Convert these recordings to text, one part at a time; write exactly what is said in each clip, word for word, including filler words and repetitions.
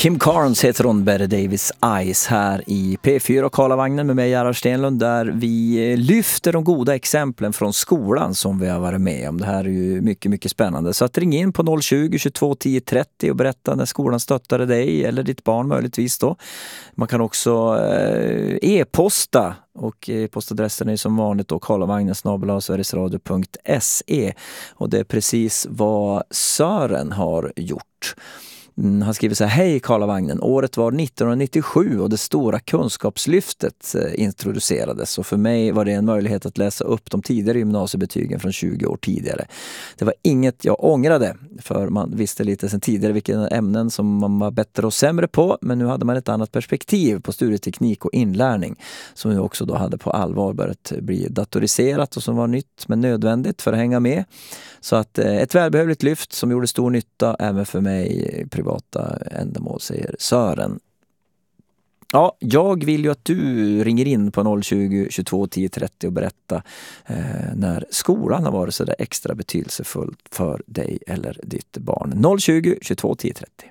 Kim Carnes heter hon, Betty Davis Eyes, här i P fyra och Karlavagnen med mig, Gerhard Stenlund, där vi lyfter de goda exemplen från skolan som vi har varit med om. Det här är ju mycket, mycket spännande. Så att ring in på noll tjugo, tjugotvå, tio, trettio och berätta när skolan stöttade dig eller ditt barn möjligtvis då. Man kan också eh, e-posta, och e-postadressen är som vanligt då karlavagnen snabel-a sverigesradio punkt se, och det är precis vad Sören har gjort. Han skriver så här: hej Karlavagnen, året var nittonhundranittiosju och det stora kunskapslyftet introducerades, och för mig var det en möjlighet att läsa upp de tidigare gymnasiebetygen från tjugo år tidigare. Det var inget jag ångrade, för man visste lite sedan tidigare vilka ämnen som man var bättre och sämre på, men nu hade man ett annat perspektiv på studieteknik och inlärning som nu också då hade på allvar börjat bli datoriserat och som var nytt men nödvändigt för att hänga med. Så att ett välbehövligt lyft som gjorde stor nytta även för mig privata ändamål, säger Sören. Ja, jag vill ju att du ringer in på noll tjugo, tjugotvå, tio, trettio och berätta eh, när skolan har varit så där extra betydelsefull för dig eller ditt barn. noll tjugo, tjugotvå, tio, trettio.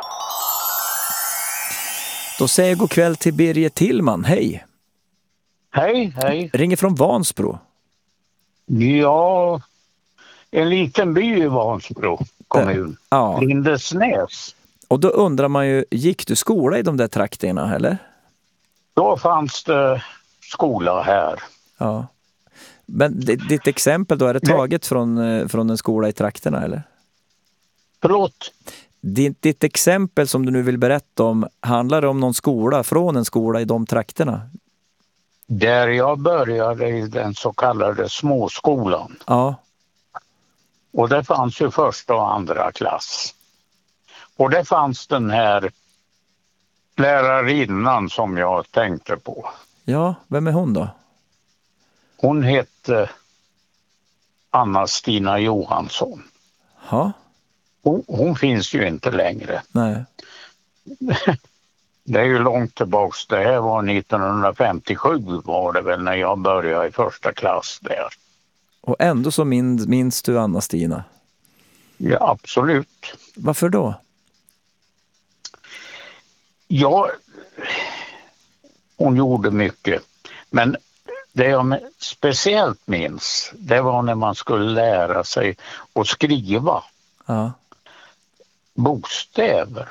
Då säger jag god kväll till Birger Tillman. Hej! Hej, hej. Ringer från Vansbro. Ja, en liten by i Vansbro kommun. Ja. Lindesnäs. Och då undrar man ju, gick du skola i de där trakterna, eller? Då fanns det skola här. Ja. Men ditt exempel då, är det taget från, från en skola i trakterna, eller? Förlåt? Ditt, ditt exempel som du nu vill berätta om, handlar det om någon skola från en skola i de trakterna? Där jag började i den så kallade småskolan. Ja. Och det fanns ju första och andra klass. Och det fanns den här lärarinnan som jag tänkte på. Ja, vem är hon då? Hon hette Anna-Stina Johansson. Ja. Hon, hon finns ju inte längre. Nej. Det är ju långt tillbaks. Det här var nittonhundrafemtiosju var det väl när jag började i första klass där. Och ändå så minns, minns du Anna-Stina? Ja, absolut. Varför då? Ja, hon gjorde mycket. Men det jag speciellt minns, det var när man skulle lära sig att skriva. Ja. Bokstäver.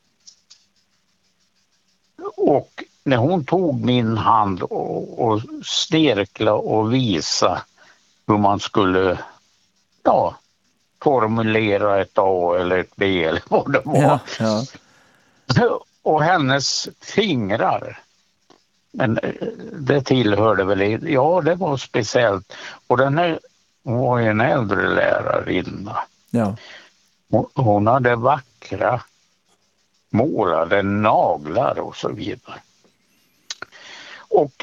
Och när hon tog min hand och, och stärkla och visa hur man skulle ja, formulera ett A eller ett B eller vad det var. Ja, ja. Och hennes fingrar, men det tillhörde väl, ja det var speciellt. Och den här var en äldre lärarinna. Ja. Hon, hon hade vackra målade naglar och så vidare. Och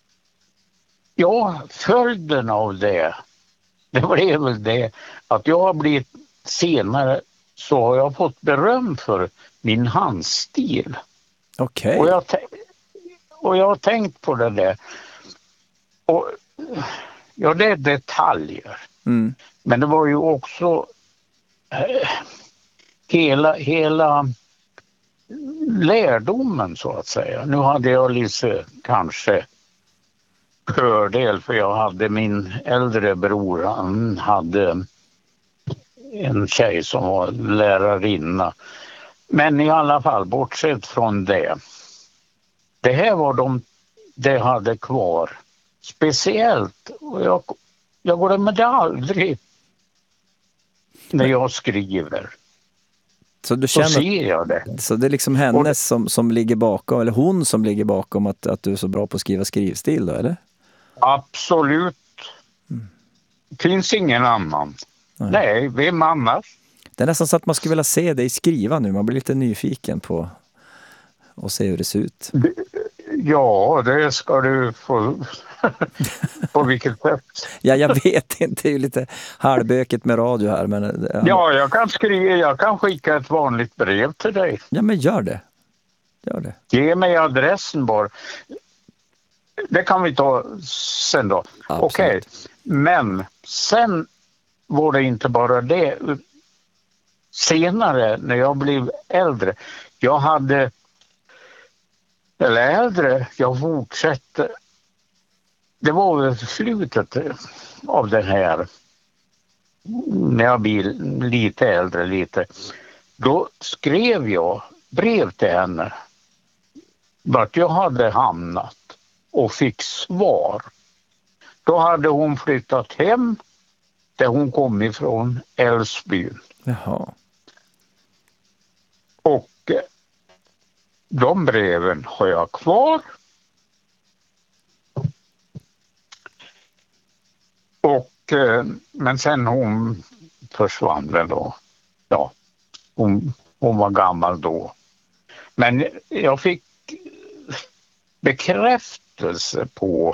ja, följden av det, det blev väl det att jag har blivit senare så har jag fått beröm för min handstil. Okej. Och jag, och jag har tänkt på det där. Och ja, det är detaljer. Mm. Men det var ju också eh, hela, hela lärdomen så att säga. Nu hade jag lite kanske fördel för jag hade min äldre bror, han hade en tjej som var lärarinna. Men i alla fall, bortsett från det. Det här var de det hade kvar. Speciellt, och jag, jag går med det aldrig när jag skriver. Så du känner, så ser jag det. Så det är liksom hennes och, som, som ligger bakom, eller hon som ligger bakom att, att du är så bra på att skriva skrivstil då, eller? Absolut. Mm. Finns ingen annan. Nej, Nej vem annars? Det är nästan så att man skulle vilja se dig skriva nu. Man blir lite nyfiken på att se hur det ser ut. Ja, det ska du få. På vilket sätt? Ja, jag vet inte. Det är ju lite halvböket med radio här. Men, ja. ja, jag kan skriva. Jag kan skicka ett vanligt brev till dig. Ja, men gör det. Gör det. Ge mig adressen bara. Det kan vi ta sen då. Okej. Okay. Men sen var det inte bara det. Senare när jag blev äldre. Jag hade, eller äldre, jag fortsatte. Det var väl slutet av den här, när jag blir lite äldre lite. Då skrev jag brev till henne vart jag hade hamnat och fick svar. Då hade hon flyttat hem där hon kom ifrån, Älvsbyn. Jaha. Och de breven har jag kvar. Och, men sen hon försvann väl då. Ja, hon, hon var gammal då. Men jag fick bekräftelse på,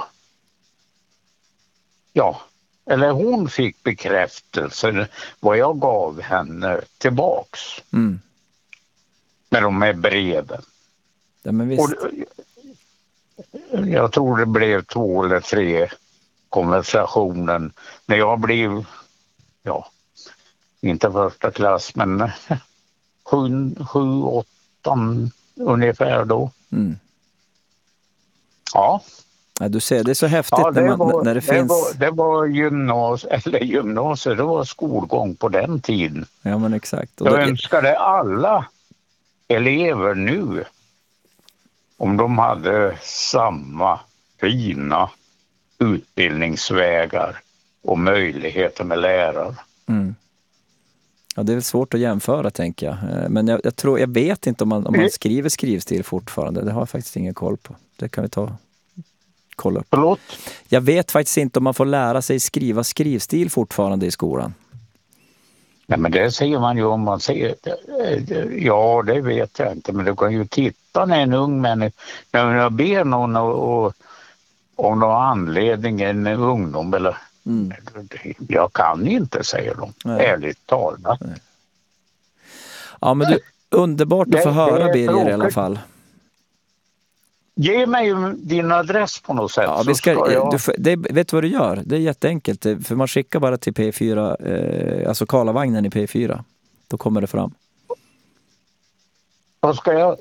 ja, eller hon fick bekräftelse vad jag gav henne tillbaks. Mm. Med de här breven. Ja, men visst. Och jag tror det blev två eller tre konversationen när jag blev, ja, inte första klass, men sju, sju åttan ungefär då. Mm. Ja. Ja, du ser, det är så häftigt Ja, det när, man, var, när det, det finns... Var, det var gymnasiet, eller gymnasiet, det var skolgång på den tiden. Ja, men exakt. Och jag då... önskade alla elever nu om de hade samma fina utbildningsvägar och möjligheter med lärare. Mm. Ja, det är svårt att jämföra, tänker jag. Men jag, jag tror, jag vet inte om man, om man skriver skrivstil fortfarande. Det har jag faktiskt ingen koll på. Det kan vi ta kolla upp. Förlåt? Jag vet faktiskt inte om man får lära sig skriva skrivstil fortfarande i skolan. Nej, men det ser man ju om man ser. Ja, det vet jag inte. Men du kan ju titta när en ung människa, när jag ber någon och, och, om någon anledning, en ungdom eller mm. jag kan inte, säger de. Nej. Ärligt talat. Nej. Ja, men du, underbart att få höra, Birger, i alla fall. Ge mig din adress på något sätt. Ja, vi ska, ska jag... du, det, vet du vad du gör? Det är jätteenkelt. För man skickar bara till P fyra, eh, alltså Karlavagnen i P fyra. Då kommer det fram. Vad ska jag...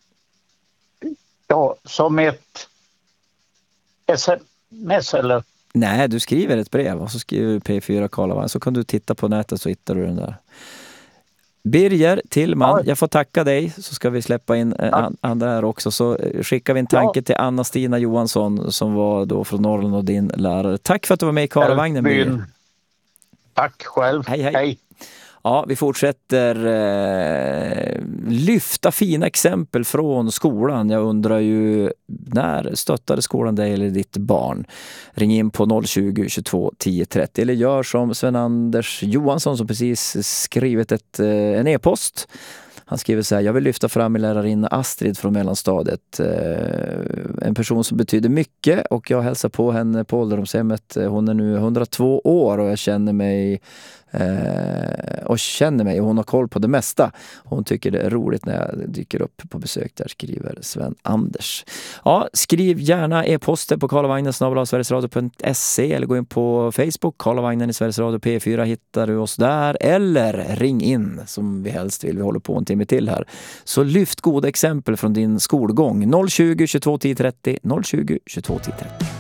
Ja, som ett S M S eller? Nej, du skriver ett brev och så skriver du P fyra Karlavagnen. Så kan du titta på nätet så hittar du den där. Birger Tillman, ja. Jag får tacka dig, så ska vi släppa in ja. andra här också. Så skickar vi en tanke ja. till Anna-Stina Johansson som var då från Norrland och din lärare. Tack för att du var med i Karlavagnen, Birger. Tack själv. Hej, hej. hej. Ja, vi fortsätter eh, lyfta fina exempel från skolan. Jag undrar ju, när stöttade skolan dig eller ditt barn? Ring in på noll tjugo, tjugotvå, tio trettio eller gör som Sven-Anders Johansson som precis skrivit ett, eh, en e-post. Han skriver så här: jag vill lyfta fram min lärarinna Astrid från mellanstadiet. Eh, en person som betyder mycket, och jag hälsar på henne på ålderdomshemmet. Hon är nu hundratvå år och jag känner mig eh, och känner mig och hon har koll på det mesta. Hon tycker det är roligt när jag dyker upp på besök där, skriver Sven-Anders. Ja, skriv gärna e-poster på karlavagnen snabel-a sverigesradio punkt se eller gå in på Facebook. Karlavagnen i Sveriges Radio P fyra hittar du oss där, eller ring in som vi helst vill. Vi håller på en timme till här. Så lyft goda exempel från din skolgång. noll tjugo, tjugotvå, tio trettio noll tjugo, tjugotvå, tio trettio.